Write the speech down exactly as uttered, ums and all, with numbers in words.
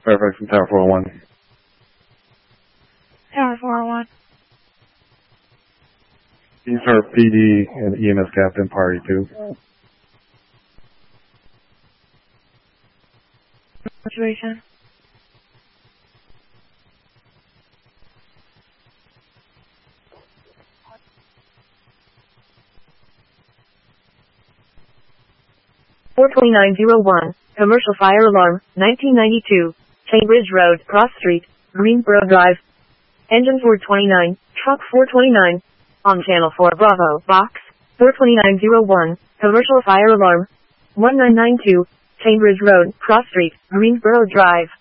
Fairfax from Tower four oh one. Tower four oh one. These are P D and E M S captain, party two. Situation. four twenty-nine oh one, commercial fire alarm, nineteen ninety-two, Cambridge Road, Cross Street, Greensboro Drive. Engine four twenty-nine, truck four twenty-nine, on channel four Bravo, box, four twenty-nine oh one, commercial fire alarm, one nine nine two, Cambridge Road, Cross Street, Greensboro Drive.